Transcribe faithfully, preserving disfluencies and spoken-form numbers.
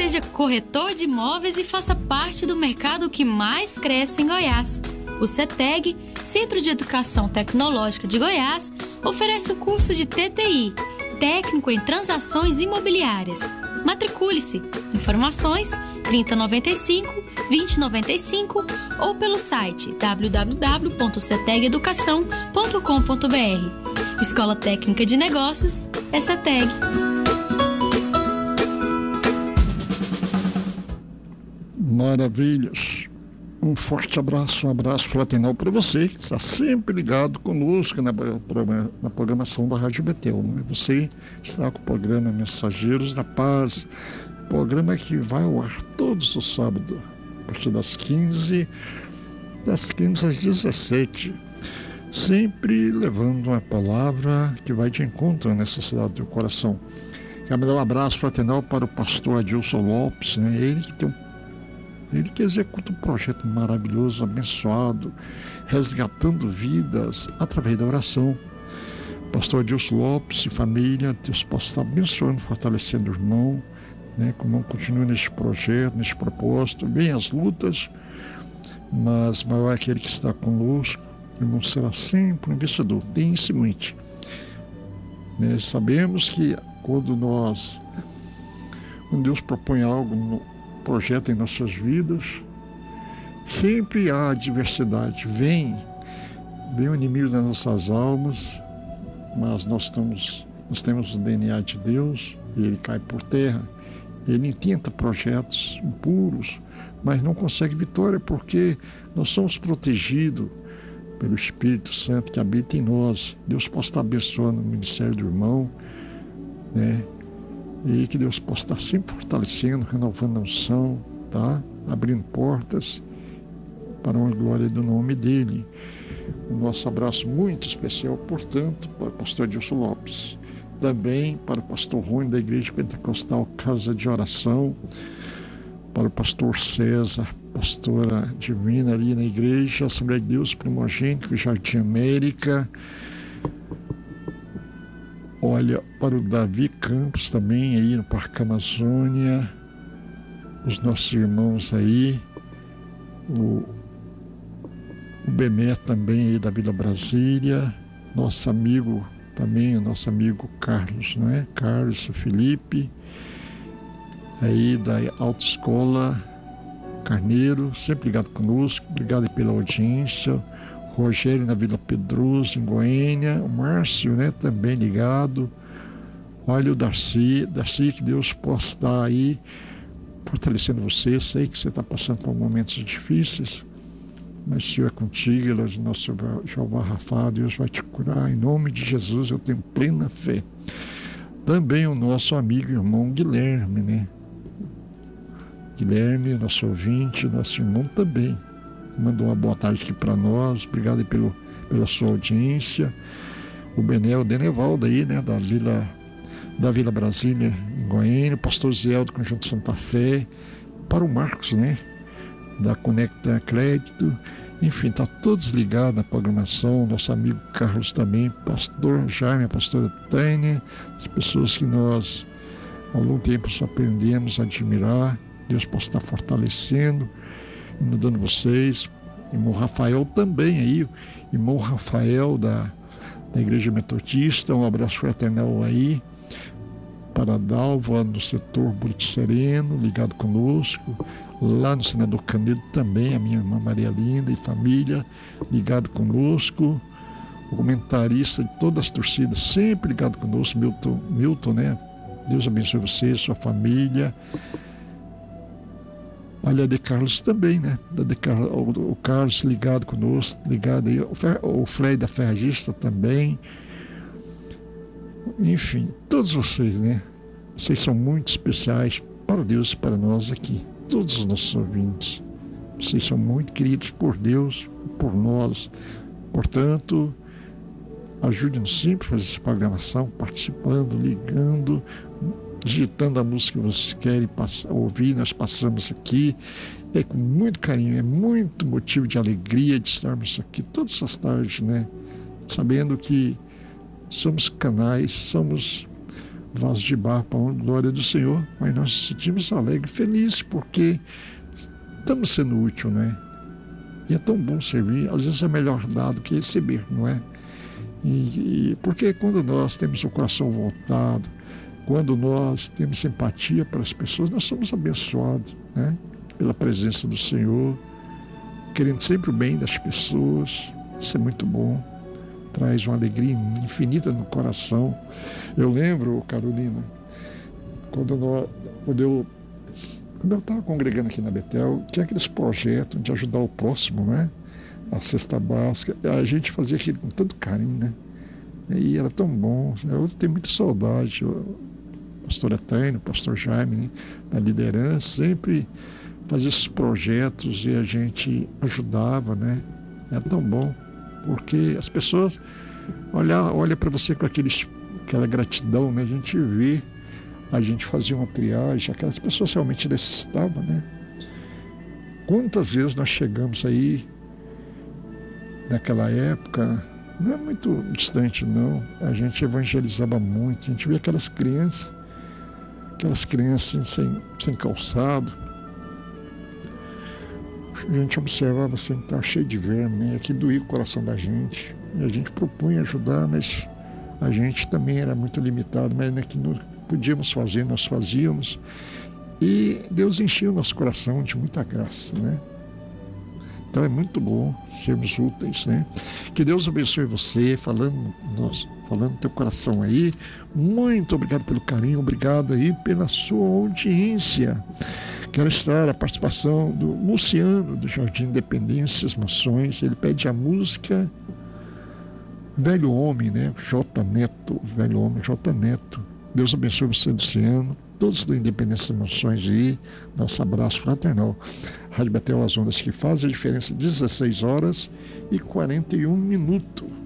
seja corretor de imóveis e faça parte do mercado que mais cresce em Goiás. O CETEG, Centro de Educação Tecnológica de Goiás, oferece o curso de T T I, Técnico em Transações Imobiliárias. Matricule-se. Informações trinta noventa e cinco, vinte noventa e cinco ou pelo site w w w ponto ceteg educação ponto com ponto b r. Escola Técnica de Negócios é CETEG. Maravilhas. Um forte abraço, um abraço fraternal para você que está sempre ligado conosco na, na programação da Rádio Betel. Né? Você está com o programa Mensageiros da Paz, programa que vai ao ar todos os sábados, a partir das quinze, das quinze às dezessete, sempre levando uma palavra que vai de encontro à necessidade do coração. Quero mandar um abraço fraternal para o pastor Adilson Lopes, né? ele que tem um Ele que executa um projeto maravilhoso, abençoado, resgatando vidas através da oração. Pastor Adilson Lopes e família, Deus possa estar abençoando, fortalecendo o irmão, né? Que o irmão continue neste projeto, neste propósito. Vem as lutas, mas maior é aquele que está conosco. O irmão será sempre um vencedor. Tenha isso em mente. Né? Sabemos que quando nós, quando Deus propõe algo no projeto em nossas vidas, sempre há adversidade, vem, vem o inimigo das nossas almas, mas nós, estamos, nós temos o D N A de Deus e ele cai por terra. Ele intenta projetos impuros, mas não consegue vitória porque nós somos protegidos pelo Espírito Santo que habita em nós. Deus possa estar abençoando o ministério do irmão, né? E que Deus possa estar sempre fortalecendo, renovando a unção, tá? Abrindo portas para a glória do nome dele. O nosso abraço muito especial, portanto, para o pastor Adilson Lopes. Também para o pastor Rony da Igreja Pentecostal Casa de Oração, para o pastor César, pastora Divina ali na Igreja Assembleia de Deus Primogênito, Jardim América. Olha, para o Davi Campos também, aí no Parque Amazônia, os nossos irmãos aí, o, o Bené também aí da Vila Brasília, nosso amigo também, o nosso amigo Carlos, não é? Carlos Felipe, aí da Autoescola Carneiro, sempre ligado conosco, obrigado pela audiência. Rogério na Vila Pedroso, em Goiânia, o Márcio, né, também ligado. Olha o Darcy, Darcy, que Deus possa estar aí fortalecendo você. Sei que você está passando por momentos difíceis, mas o Senhor é contigo, nosso Jeová Rafa, Deus vai te curar. Em nome de Jesus, eu tenho plena fé. Também o nosso amigo e irmão Guilherme, né? Guilherme, nosso ouvinte, nosso irmão também. Mandou uma boa tarde aqui para nós, obrigado pelo, pela sua audiência. O Benel Denevaldo aí, né, da Vila, da Vila Brasília, em Goiânia, o pastor Zé do Conjunto Santa Fé, para o Marcos, né, da Conecta Crédito, enfim, tá todos ligados na programação, nosso amigo Carlos também, pastor Jaime, a pastora Tânia, as pessoas que nós, há algum tempo, só aprendemos a admirar. Deus possa estar fortalecendo, mudando vocês. Irmão Rafael também aí, irmão Rafael da, da Igreja Metodista, um abraço fraternal aí para a Dalva no setor Buriti Sereno, ligado conosco, lá no Senador Canedo também, a minha irmã Maria Linda e família, ligado conosco, o comentarista de todas as torcidas, sempre ligado conosco, Milton, Milton, né? Deus abençoe você, sua família. Olha, a De Carlos também, né? Da De Carlos, o, o Carlos ligado conosco, ligado aí, o, Fer, o Frei da Ferragista também. Enfim, todos vocês, né? Vocês são muito especiais para Deus e para nós aqui. Todos os nossos ouvintes. Vocês são muito queridos por Deus, por nós. Portanto, ajude-nos sempre a fazer essa programação, participando, ligando, digitando a música que vocês querem passar, ouvir. Nós passamos aqui, é com muito carinho, é muito motivo de alegria de estarmos aqui todas as tardes, né? Sabendo que somos canais, somos vaso de barro para a glória do Senhor, mas nós nos sentimos alegres, felizes, porque estamos sendo úteis, não é? E é tão bom servir, às vezes é melhor dar do que receber, não é? E, e, porque quando nós temos o coração voltado, quando nós temos simpatia para as pessoas, nós somos abençoados, né? Pela presença do Senhor, querendo sempre o bem das pessoas. Isso é muito bom, traz uma alegria infinita no coração. Eu lembro, Carolina, quando, nós, quando eu quando eu estava congregando aqui na Betel, tinha aqueles projetos de ajudar o próximo, né? A cesta básica, a gente fazia aquilo com tanto carinho, né? E era tão bom. Eu tenho muita saudade. O pastor Etânio, o pastor Jaime, né? Na liderança, sempre fazia esses projetos e a gente ajudava, né? Era tão bom, porque as pessoas olham olha para você com aqueles, aquela gratidão, né? A gente vê, a gente fazia uma triagem, aquelas pessoas realmente necessitavam, né? Quantas vezes nós chegamos aí, naquela época, não é muito distante não, a gente evangelizava muito, a gente via aquelas crianças, aquelas crianças sem, sem calçado, a gente observava assim, estava cheio de verme, né? Aqui doía o coração da gente, e a gente propunha ajudar, mas a gente também era muito limitado, mas naquilo que nós podíamos fazer, nós fazíamos, e Deus encheu o nosso coração de muita graça, né? Então é muito bom sermos úteis, né? Que Deus abençoe você, falando, nós, falando no teu coração aí. Muito obrigado pelo carinho, obrigado aí pela sua audiência. Quero estar a participação do Luciano, do Jardim Independência, as Moções. Ele pede a música Velho Homem, né? J. Neto, Velho Homem, J. Neto. Deus abençoe você, Luciano. Todos do Independência Emoções aí, nosso abraço fraternal. Rádio Betel, as ondas que fazem a diferença, dezesseis horas e quarenta e um minutos.